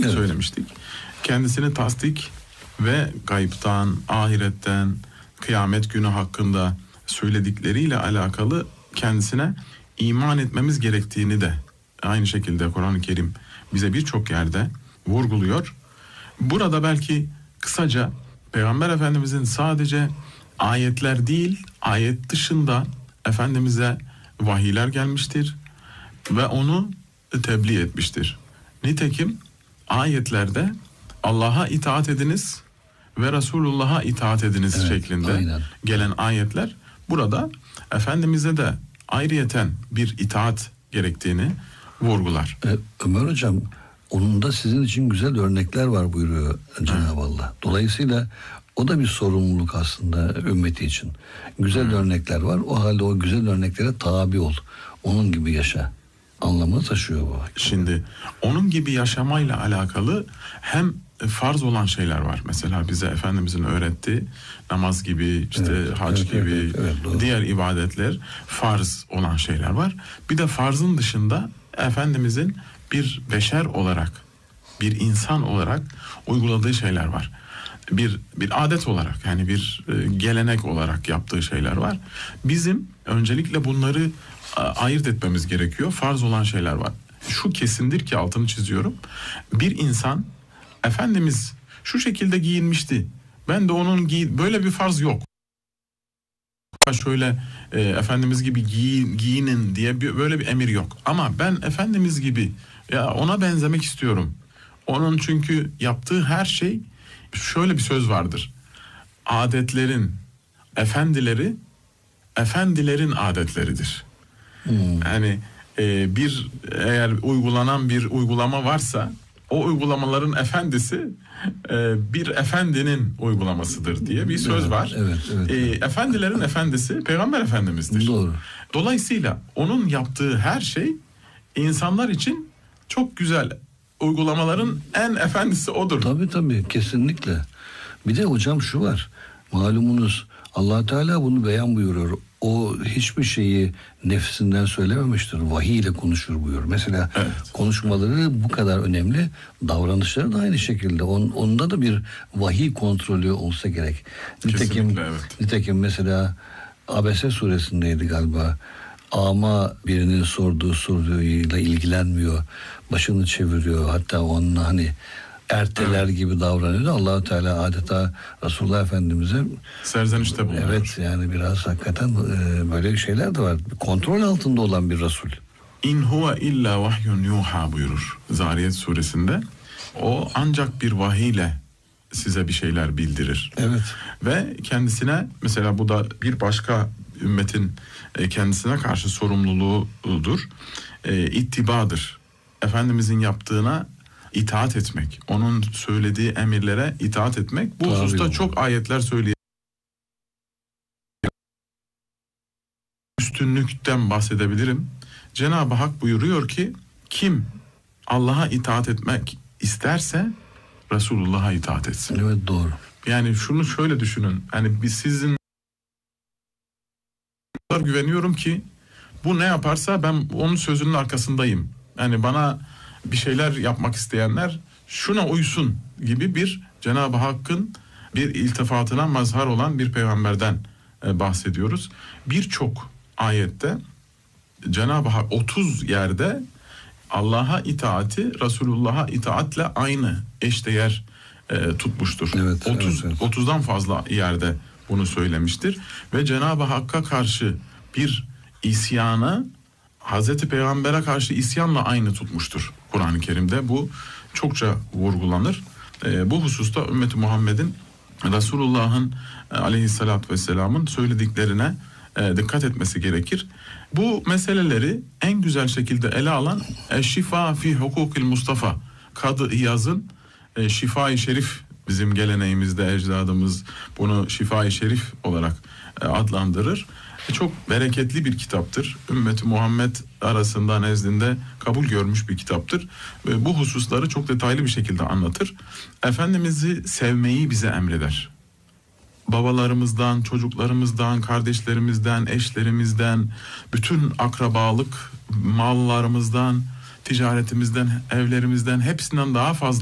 söylemiştik. Kendisini tasdik ve gaybtan, ahiretten, kıyamet günü hakkında söyledikleriyle alakalı kendisine iman etmemiz gerektiğini de aynı şekilde Kur'an-ı Kerim bize birçok yerde vurguluyor. Burada belki kısaca Peygamber Efendimizin sadece ayetler değil, ayet dışında Efendimiz'e vahiyler gelmiştir ve onu tebliğ etmiştir. Nitekim ayetlerde Allah'a itaat ediniz ve Resulullah'a itaat ediniz şeklinde aynen. gelen ayetler burada Efendimiz'e de ayrıyeten bir itaat gerektiğini vurgular. Ömer Hocam, onun da sizin için güzel örnekler var buyuruyor Cenab-ı Allah. Dolayısıyla o da bir sorumluluk aslında ümmeti için. Güzel örnekler var. O halde o güzel örneklere tabi ol. Onun gibi yaşa anlamını taşıyor bu. Şimdi onun gibi yaşamayla alakalı hem farz olan şeyler var. Mesela bize Efendimizin öğrettiği namaz gibi, işte hac gibi, diğer ibadetler farz olan şeyler var. Bir de farzın dışında Efendimizin bir beşer olarak, bir insan olarak uyguladığı şeyler var. Bir adet olarak, yani bir gelenek olarak yaptığı şeyler var. Bizim öncelikle bunları ayırt etmemiz gerekiyor. Farz olan şeyler var. Şu kesindir ki, altını çiziyorum. Bir insan, Efendimiz şu şekilde giyinmişti, ben de onun böyle bir farz yok. Şöyle Efendimiz gibi giyinin diye böyle bir emir yok. Ama ben Efendimiz gibi ona benzemek istiyorum. Onun çünkü yaptığı her şey, şöyle bir söz vardır. Adetlerin efendileri, efendilerin adetleridir. Yani eğer uygulanan bir uygulama varsa, o uygulamaların efendisi bir efendinin uygulamasıdır diye bir söz var. Evet. Efendilerin efendisi Peygamber Efendimiz'dir. Doğru. Dolayısıyla onun yaptığı her şey insanlar için çok güzel. Uygulamaların en efendisi odur. Tabii kesinlikle. Bir de hocam şu var. Malumunuz Allah Teala bunu beyan buyuruyor. O hiçbir şeyi nefsinden söylememiştir. Vahiy ile konuşur buyuruyor. Mesela konuşmaları bu kadar önemli. Davranışları da aynı şekilde. Onda da bir vahiy kontrolü olsa gerek. Nitekim mesela Abese suresindeydi galiba. Ama birinin sorduğu soruyla ilgilenmiyor. Başını çeviriyor. Hatta onunla erteler gibi davranıyor. Allah-u Teala adeta Resulullah Efendimiz'e serzenişte bulunuyor. Evet, yani biraz hakikaten böyle şeyler de var. Kontrol altında olan bir Resul. İn huve illa vahyun yuha buyurur Zariyet suresinde. O ancak bir vahiyle size bir şeyler bildirir. Evet. Ve kendisine, mesela bu da bir başka ümmetin kendisine karşı sorumluluğudur. İttibadır. Efendimizin yaptığına itaat etmek, onun söylediği emirlere itaat etmek. Bu hususta çok ayetler söyleyeyim. Üstünlükten bahsedebilirim. Cenab-ı Hak buyuruyor ki, kim Allah'a itaat etmek isterse Resulullah'a itaat etsin. Evet, doğru. Yani şunu şöyle düşünün. Hani biz sizin güveniyorum ki bu ne yaparsa ben onun sözünün arkasındayım. Yani bana bir şeyler yapmak isteyenler şuna uysun gibi bir Cenab-ı Hakk'ın bir iltifatına mazhar olan bir peygamberden bahsediyoruz. Birçok ayette Cenab-ı Hak 30 yerde Allah'a itaati Resulullah'a itaatle aynı eşdeğer tutmuştur. 30'dan fazla yerde bunu söylemiştir ve Cenab-ı Hakk'a karşı bir isyanı Hazreti Peygamber'e karşı isyanla aynı tutmuştur. Kur'an-ı Kerim'de bu çokça vurgulanır. Bu hususta ümmeti Muhammed'in Resulullah'ın aleyhissalatü vesselam'ın söylediklerine dikkat etmesi gerekir. Bu meseleleri en güzel şekilde ele alan Şifa fi Hukukil Mustafa Kadı İyaz'ın Şifa-i Şerif, bizim geleneğimizde ecdadımız bunu Şifa-i Şerif olarak adlandırır. Çok bereketli bir kitaptır. Ümmeti Muhammed arasında nezdinde kabul görmüş bir kitaptır. Bu hususları çok detaylı bir şekilde anlatır. Efendimiz'i sevmeyi bize emreder. Babalarımızdan, çocuklarımızdan, kardeşlerimizden, eşlerimizden, bütün akrabalık mallarımızdan, ticaretimizden, evlerimizden, hepsinden daha fazla